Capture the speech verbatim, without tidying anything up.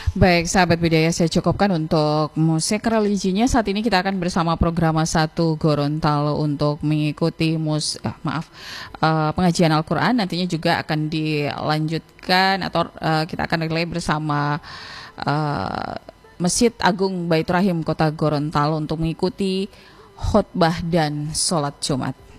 Baik, sahabat budaya saya cukupkan untuk musik religinya. Saat ini kita akan bersama program satu Gorontalo untuk mengikuti mus ah, maaf eh, pengajian Al-Qur'an. Nantinya juga akan dilanjutkan atau eh, kita akan relay bersama eh, Masjid Agung Baitur Rahim Kota Gorontalo untuk mengikuti khutbah dan sholat Jumat.